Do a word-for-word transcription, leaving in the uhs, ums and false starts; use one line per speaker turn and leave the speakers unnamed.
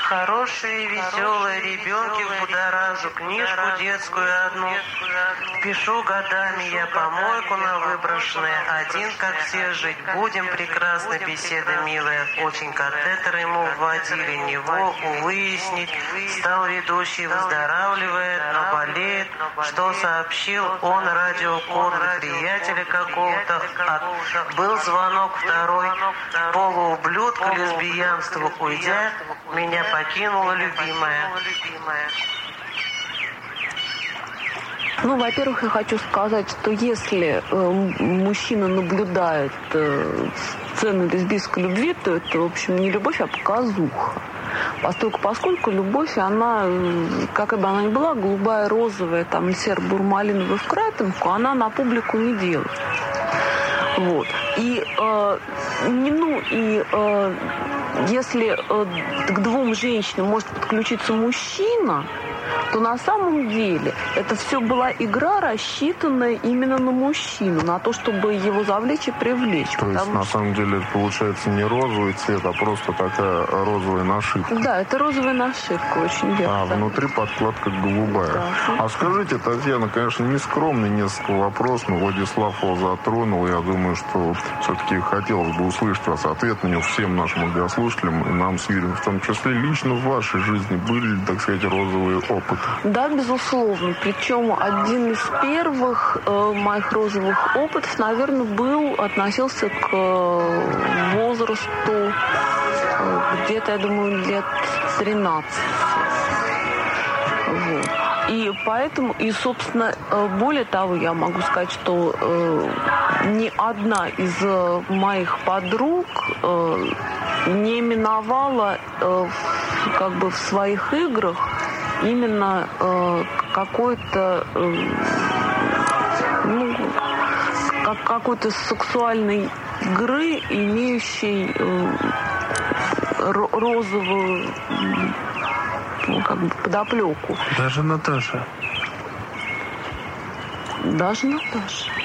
Хорошие, веселые ребенки в будоражу, книжку детскую одну. Пишу годами я помойку на выброшенное. Один, как все, жить будем прекрасно, беседа милая. Очень катетер ему вводили, него выяснить. Стал ведущий, выздоравливает, но болеет. Что сообщил он радиокор приятеля какого-то. От... Был звонок второй. Полуублюдка, лесбиянство уйдя, меня покинула любимая.
Ну, во-первых, я хочу сказать, что если э, мужчина наблюдает э, сцену лесбийской любви, то это, в общем, не любовь, а показуха. Поскольку, поскольку любовь, она, как бы она ни была, голубая, розовая, там, серо-бурмалиновая в крапинку, она на публику не делает. Вот. И, э, не, ну, и э, если э, к двум женщинам может подключиться мужчина, то на самом деле это все была игра, рассчитанная именно на мужчину, на то, чтобы его завлечь и привлечь.
То есть, на самом деле, это получается не розовый цвет, а просто такая розовая нашивка.
Да, это розовая нашивка, очень верно.
А да. Внутри подкладка голубая. Да. А скажите, Татьяна, конечно, не скромный несколько вопрос, но Владислав его затронул. Я думаю, что все-таки хотелось бы услышать вас ответ на него всем нашим радиослушателям и нам с Юрием в том числе. Лично в вашей жизни были, так сказать, розовые опыты?
Да, безусловно. Причем один из первых э, моих розовых опытов, наверное, был, относился к э, возрасту э, где-то, я думаю, лет тринадцать. Вот. И поэтому, и, собственно, более того, я могу сказать, что э, ни одна из э, моих подруг э, не миновала э, в, как бы в своих играх именно э, какой-то э, ну, как, какой-то сексуальной игры, имеющей э, розовую ну, как бы подоплеку.
Даже Наташа.
Даже Наташа.